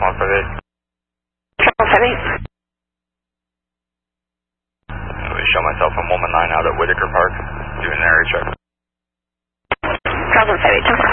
158. I show myself on 119 out at Whitaker Park, doing an area check. 158.